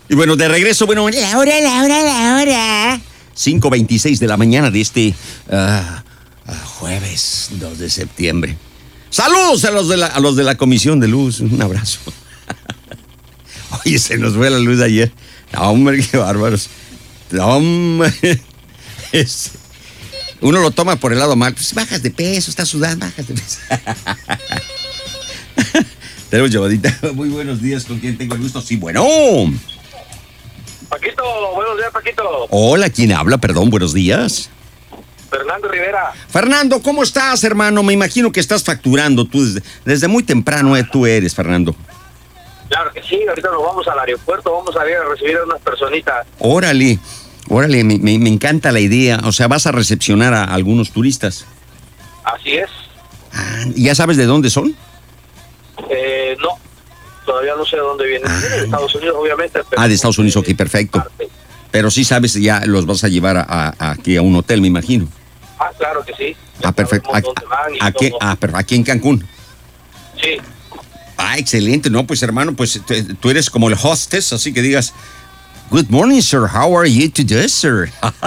Y bueno, de regreso, bueno, la hora. 5:26 de la mañana de este jueves 2 de septiembre. Saludos a los de la Comisión de Luz. Un abrazo. Oye, se nos fue la luz ayer. No, hombre, qué bárbaros. No, hombre. Uno lo toma por el lado mal. Pues bajas de peso, estás sudando, bajas de peso. Tenemos llamadita. Muy buenos días, ¿con quién tengo el gusto? Sí, bueno. Paquito, buenos días, Paquito. Hola, ¿quién habla? Perdón, buenos días. Fernando Rivera. Fernando, ¿cómo estás, hermano? Me imagino que estás facturando tú desde muy temprano, tú eres, Fernando. Claro que sí, ahorita nos vamos al aeropuerto, vamos a ir a recibir a unas personitas. Órale, me encanta la idea. O sea, vas a recepcionar a algunos turistas. Así es. ¿Ya sabes de dónde son? No, todavía no sé de dónde vienen. De Estados Unidos, obviamente. Pero de Estados Unidos, ok, perfecto. Parte. Pero sí sabes, ya los vas a llevar aquí a un hotel, me imagino. Claro que sí. Perfecto. Aquí en Cancún. Sí. Excelente. No, pues hermano, pues tú eres como el hostess, así que digas, good morning, sir. How are you today, sir?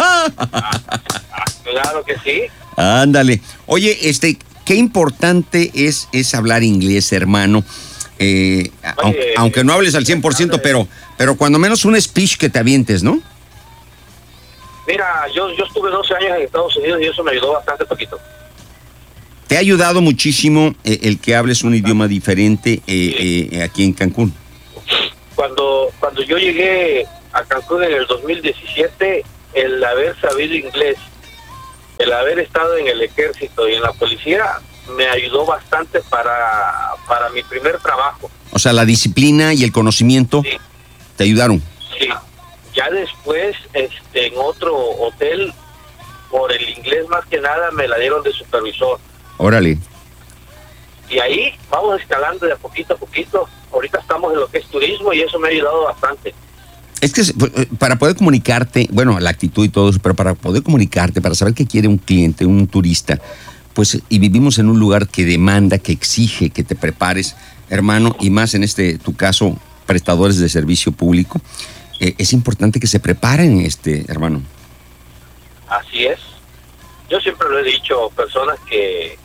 Claro que sí. Ándale. Oye, qué importante es hablar inglés, hermano. Aunque no hables al 100%, pero cuando menos un speech que te avientes, ¿no? Mira, yo estuve 12 años en Estados Unidos y eso me ayudó bastante poquito. ¿Te ha ayudado muchísimo el que hables un idioma diferente aquí en Cancún? Cuando yo llegué a Cancún en el 2017, el haber sabido inglés, el haber estado en el ejército y en la policía, me ayudó bastante para mi primer trabajo. O sea, la disciplina y el conocimiento te ayudaron. Sí. Ya después, en otro hotel, por el inglés más que nada, me la dieron de supervisor. Órale. Y ahí vamos escalando de poquito a poquito. Ahorita estamos en lo que es turismo y eso me ha ayudado bastante. Es que para poder comunicarte, bueno, la actitud y todo eso, pero para poder comunicarte, para saber qué quiere un cliente, un turista, pues, y vivimos en un lugar que demanda, que exige que te prepares, hermano, y más en tu caso, prestadores de servicio público, es importante que se preparen, hermano. Así es. Yo siempre lo he dicho, personas que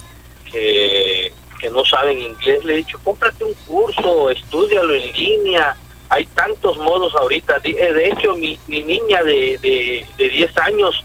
no saben inglés, le he dicho, cómprate un curso, estúdialo en línea. Hay tantos modos ahorita. De hecho, mi niña de 10 años,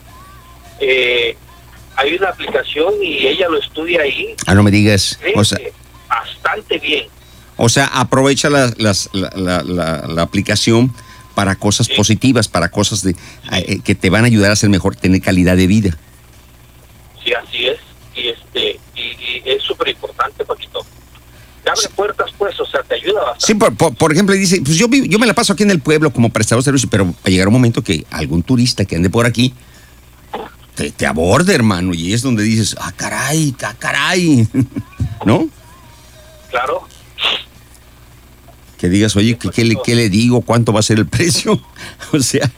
hay una aplicación y ella lo estudia ahí. No me digas. O sea, bastante bien. O sea, aprovecha la aplicación para cosas positivas, para cosas que te van a ayudar a ser mejor, tener calidad de vida. Sí, así es. Y es súper importante, Paquito. Te abre puertas, pues, o sea, te ayuda bastante. Sí, por ejemplo, dice, pues yo me la paso aquí en el pueblo como prestador de servicio, pero va a llegar un momento que algún turista que ande por aquí te aborde, hermano, y es donde dices, caray, ¿no? Claro. Que digas, oye, ¿qué le digo? ¿Cuánto va a ser el precio? O sea...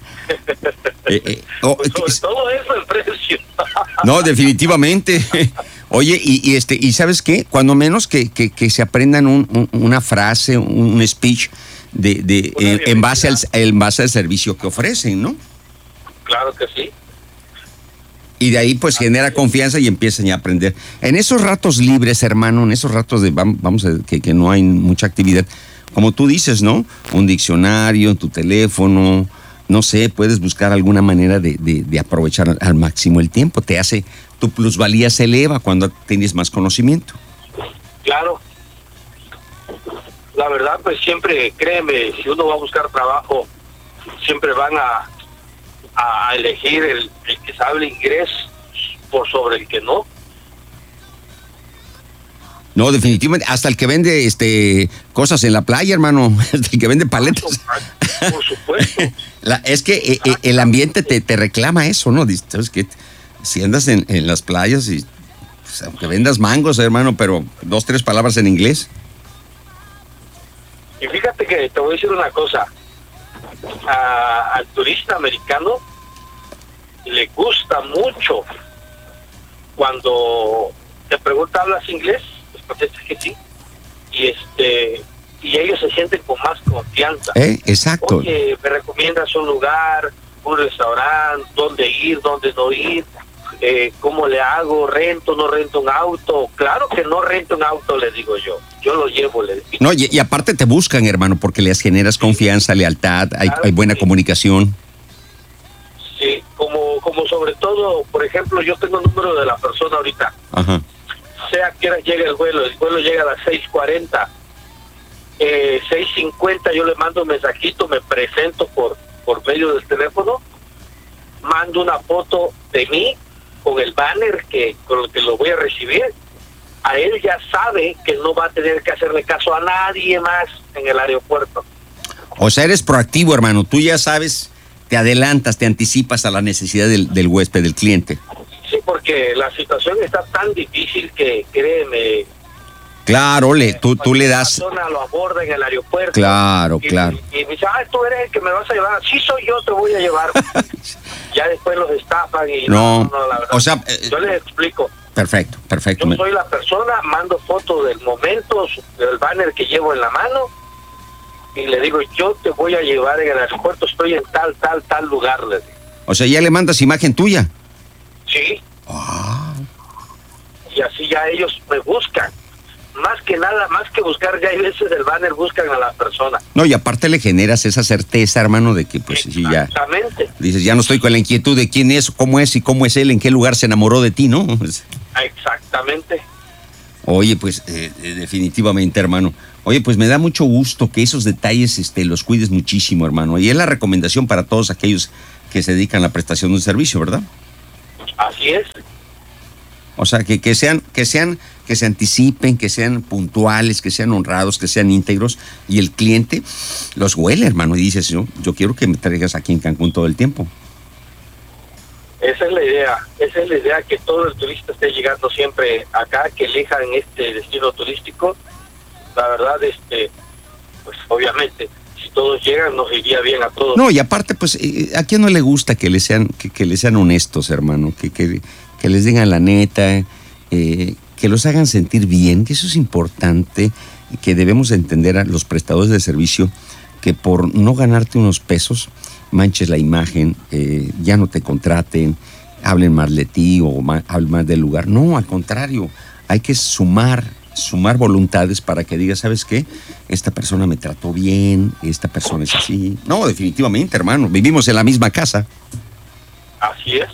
pues sobre todo eso, el precio. No, definitivamente. Oye, y ¿sabes qué? Cuando menos que se aprendan una frase, un speech en base al servicio que ofrecen, ¿no? Claro que sí. Y de ahí pues genera confianza y empiezan ya a aprender. En esos ratos libres, hermano, en esos ratos que no hay mucha actividad, como tú dices, ¿no? Un diccionario en tu teléfono, no sé, puedes buscar alguna manera de aprovechar al máximo el tiempo. Tu plusvalía se eleva cuando tienes más conocimiento. Claro. La verdad, pues siempre, créeme, si uno va a buscar trabajo, siempre van a elegir el que sabe inglés por sobre el que no. No, definitivamente, hasta el que vende cosas en la playa, hermano, hasta el que vende paletas. Por supuesto. Es que el ambiente te reclama eso, ¿no? ¿Sabes qué? Si andas en las playas y pues, aunque vendas mangos, hermano, pero 2, 3 palabras en inglés. Y fíjate que te voy a decir una cosa. Al turista americano le gusta mucho cuando te pregunta, ¿hablas inglés? Pues contestas que sí. y ellos se sienten con más confianza. Exacto. Oye, me recomiendas un lugar, un restaurante, dónde ir, dónde no ir, cómo le hago, rento, no rento un auto. Claro que no rento un auto, le digo yo lo llevo, le digo. No, y aparte te buscan, hermano, porque les generas confianza, lealtad, hay buena comunicación. Sí, como sobre todo, por ejemplo, yo tengo el número de la persona ahorita. Ajá. Sea que hora llega el vuelo llega a las 6:40, 6:50 yo le mando un mensajito, me presento por medio del teléfono, mando una foto de mí con el banner con el que lo voy a recibir. A él ya sabe que no va a tener que hacerle caso a nadie más en el aeropuerto. O sea, eres proactivo, hermano, tú ya sabes, te adelantas, te anticipas a la necesidad del huésped, del cliente. Sí, porque la situación está tan difícil que, créeme... Claro, tú le das... La persona lo aborda en el aeropuerto. Claro, claro. Y me dice, tú eres el que me vas a llevar. Sí, soy yo, te voy a llevar. Ya después los estafan y no, la verdad. O sea... yo les explico. Perfecto. Yo soy la persona, mando fotos del momento, del banner que llevo en la mano, y le digo, yo te voy a llevar en el aeropuerto, estoy en tal lugar, le digo. O sea, ya le mandas imagen tuya. Sí. Y así ya ellos me buscan. Más que nada, más que buscar, ya hay veces el banner buscan a la persona. No, y aparte le generas esa certeza, hermano, de que pues sí, ya... Exactamente. Dices, ya no estoy con la inquietud de quién es, cómo es y cómo es él, en qué lugar se enamoró de ti, ¿no? Exactamente. Oye, pues definitivamente, hermano. Oye, pues me da mucho gusto que esos detalles los cuides muchísimo, hermano. Y es la recomendación para todos aquellos que se dedican a la prestación de un servicio, ¿verdad? Así es. O sea, que se anticipen, que sean puntuales, que sean honrados, que sean íntegros, y el cliente los huele, hermano, y dices, yo quiero que me traigas aquí en Cancún todo el tiempo. Esa es la idea, que todo el turista esté llegando siempre acá, que elijan este destino turístico. La verdad, pues obviamente, si todos llegan, nos iría bien a todos. No, y aparte, pues, ¿a quién no le gusta que les sean honestos, hermano? Que les digan la neta, que los hagan sentir bien, que eso es importante, que debemos entender a los prestadores de servicio, que por no ganarte unos pesos, manches la imagen, ya no te contraten, hablen mal de ti o hablen mal del lugar. No, al contrario, hay que sumar voluntades para que digas, ¿sabes qué? Esta persona me trató bien, esta persona es así. No, definitivamente, hermano, vivimos en la misma casa. Así es.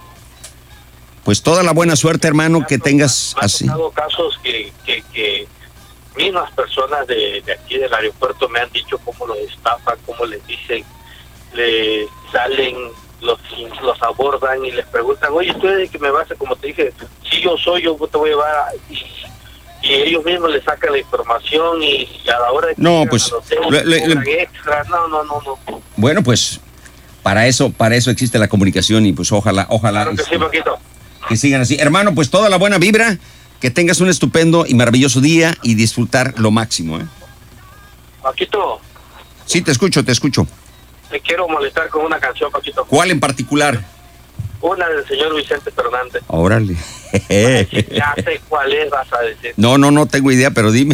Pues toda la buena suerte, hermano, que tengas así. Me han tocado casos que mismas personas de aquí del aeropuerto me han dicho cómo los estafan, cómo les dicen, le salen, los abordan y les preguntan, oye, tú eres el que me vas a, como te dije, si yo soy, yo te voy a llevar y ellos mismos le sacan la información y a la hora de que no, pues extra, no. Bueno, pues para eso existe la comunicación y pues ojalá claro que sí, Paquito. Que sigan así. Hermano, pues toda la buena vibra, que tengas un estupendo y maravilloso día y disfrutar lo máximo, ¿eh? Paquito. Sí, te escucho. Te quiero molestar con una canción, Paquito. ¿Cuál en particular? Una del señor Vicente Fernández. Órale. Ya sé cuál es, vas a decir. No tengo idea, pero dime.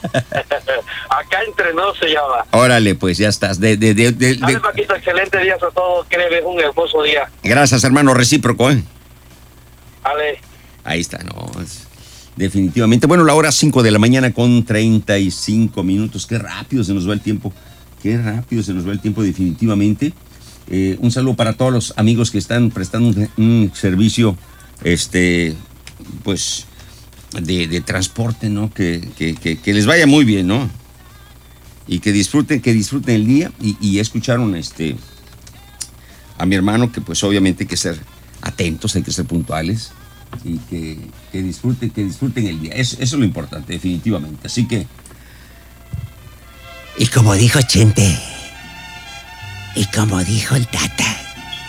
Acá entre nos se llama. Órale, pues ya estás. Dale, Paquito, excelente día a todos. Créeme, un hermoso día. Gracias, hermano, recíproco, ¿eh? Vale. Ahí está, definitivamente. Bueno, la hora 5 de la mañana con 35 minutos. Qué rápido se nos va el tiempo. Definitivamente. Un saludo para todos los amigos que están prestando un servicio, pues, de transporte, ¿no? Que les vaya muy bien, ¿no? Y que disfruten el día. Y escucharon a mi hermano que, pues, obviamente hay que ser atentos, hay que ser puntuales y que disfruten el día. Eso es lo importante, definitivamente. Así que... Y como dijo Chente, y como dijo el Tata,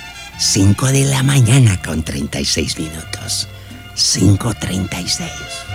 5 de la mañana con 36 minutos. 5:36.